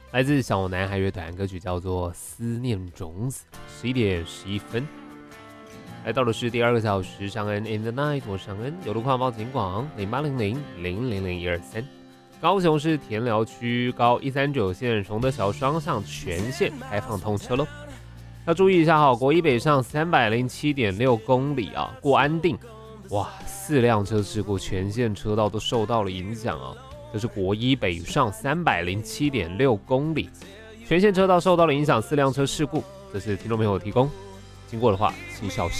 来自小男孩乐团，歌曲叫做《思念种子》。11:11，来到的是第2个小时，尚恩 in the night， 我尚恩，有路快报警广0800000123。高雄市田寮区高139线崇德桥双向全线开放通车喽。要注意一下哈，国一北上307.6公里啊，过安定，哇，4辆车事故，全线车道都受到了影响啊。这是国一北上307.6公里，全线车道受到了影响，4辆车事故，这是听众朋友提供，经过的话请小心。